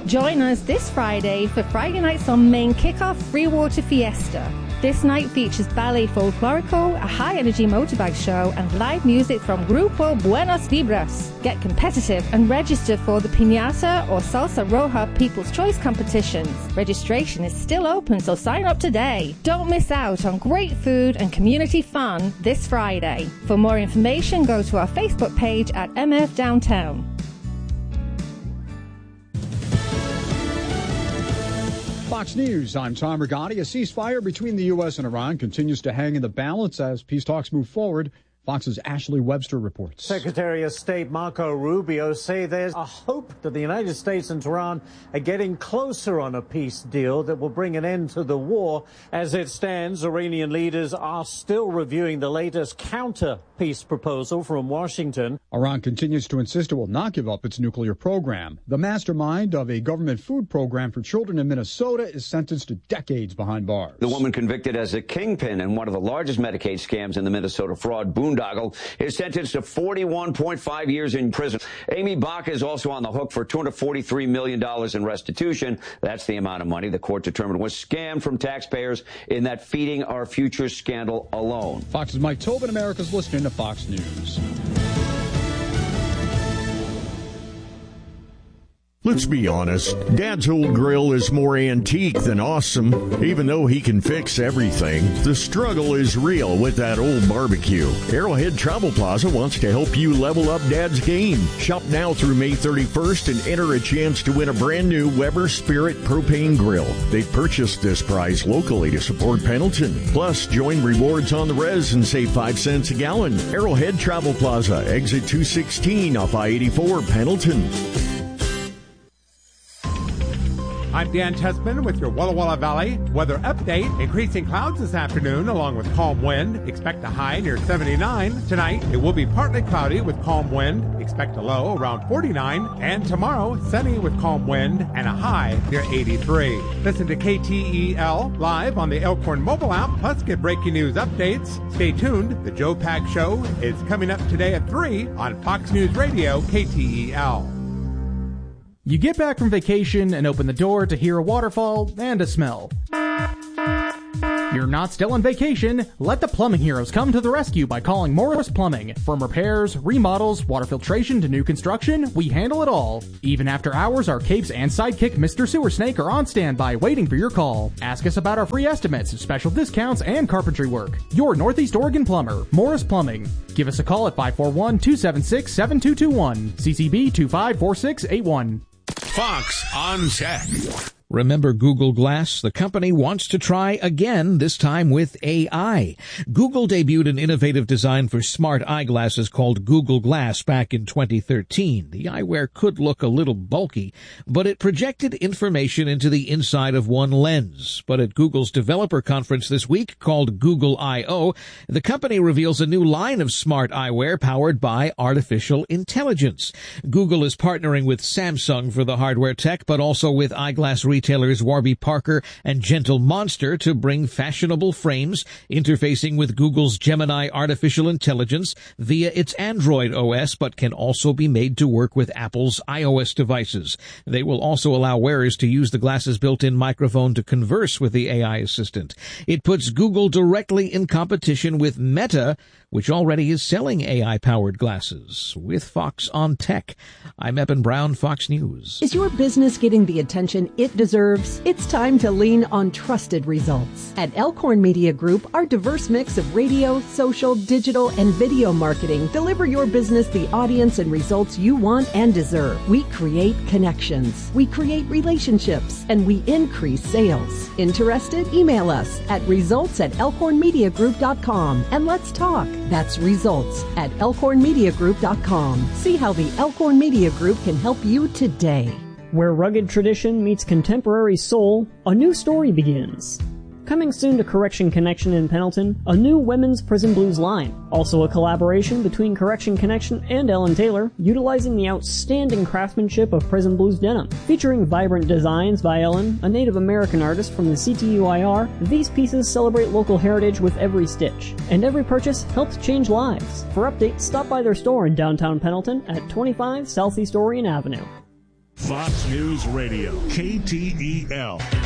Join us this Friday for Friday Nights on Main Kickoff Free Water Fiesta. This night features Ballet Folklorico, a high-energy motorbike show, and live music from Grupo Buenos Vibras. Get competitive and register for the Piñata or Salsa Roja People's Choice competitions. Registration is still open, so sign up today. Don't miss out on great food and community fun this Friday. For more information, go to our Facebook page at MF Downtown. Fox News, I'm Tom Rigotti. A ceasefire between the U.S. and Iran continues to hang in the balance as peace talks move forward. Fox's Ashley Webster reports. Secretary of State Marco Rubio say there's a hope that the United States and Tehran are getting closer on a peace deal that will bring an end to the war. As it stands, Iranian leaders are still reviewing the latest counter-peace proposal from Washington. Iran continues to insist it will not give up its nuclear program. The mastermind of a government food program for children in Minnesota is sentenced to decades behind bars. The woman convicted as a kingpin in one of the largest Medicaid scams in the Minnesota fraud boondoggle is sentenced to 41.5 years in prison. Amy Baca is also on the hook for $243 million in restitution. That's the amount of money the court determined was scammed from taxpayers in that Feeding Our Future scandal alone. Fox's Mike Tobin. America's listening to Fox News. Let's be honest, Dad's old grill is more antique than awesome. Even though he can fix everything, the struggle is real with that old barbecue. Arrowhead Travel Plaza wants to help you level up Dad's game. Shop now through May 31st and enter a chance to win a brand new Weber Spirit propane grill. They've purchased this prize locally to support Pendleton. Plus, join Rewards on the Res and save 5 cents a gallon. Arrowhead Travel Plaza, exit 216 off I-84, Pendleton. I'm Dan Tessman with your Walla Walla Valley weather update. Increasing clouds this afternoon along with calm wind. Expect a high near 79. Tonight, it will be partly cloudy with calm wind. Expect a low around 49. And tomorrow, sunny with calm wind and a high near 83. Listen to KTEL live on the Elkhorn mobile app. Plus, get breaking news updates. Stay tuned. The Joe Pags Show is coming up today at 3 on Fox News Radio, KTEL. You get back from vacation and open the door to hear a waterfall and a smell. You're not still on vacation. Let the plumbing heroes come to the rescue by calling Morris Plumbing. From repairs, remodels, water filtration to new construction, we handle it all. Even after hours, our capes and sidekick Mr. Sewer Snake are on standby waiting for your call. Ask us about our free estimates, special discounts, and carpentry work. Your Northeast Oregon plumber, Morris Plumbing. Give us a call at 541-276-7221. CCB 254681. Fox on Tech. Remember Google Glass? The company wants to try again, this time with AI. Google debuted an innovative design for smart eyeglasses called Google Glass back in 2013. The eyewear could look a little bulky, but it projected information into the inside of one lens. But at Google's developer conference this week, called Google I/O, the company reveals a new line of smart eyewear powered by artificial intelligence. Google is partnering with Samsung for the hardware tech, but also with eyeglass retailers Warby Parker and Gentle Monster to bring fashionable frames interfacing with Google's Gemini artificial intelligence via its Android OS, but can also be made to work with Apple's iOS devices. They will also allow wearers to use the glasses' built-in microphone to converse with the AI assistant. It puts Google directly in competition with Meta, which already is selling AI-powered glasses. With Fox on Tech, I'm Eben Brown, Fox News. Is your business getting the attention it deserves? It's time to lean on trusted results. At Elkhorn Media Group, our diverse mix of radio, social, digital, and video marketing deliver your business the audience and results you want and deserve. We create connections, we create relationships, and we increase sales. Interested? Email us at results@elkhornmediagroup.com and let's talk. That's results@elkhornmediagroup.com. See how the Elkhorn Media Group can help you today. Where rugged tradition meets contemporary soul, a new story begins. Coming soon to Correction Connection in Pendleton, a new women's prison blues line. Also a collaboration between Correction Connection and Ellen Taylor, utilizing the outstanding craftsmanship of prison blues denim. Featuring vibrant designs by Ellen, a Native American artist from the CTUIR, these pieces celebrate local heritage with every stitch. And every purchase helps change lives. For updates, stop by their store in downtown Pendleton at 25 Southeast Orion Avenue. Fox News Radio, KTEL.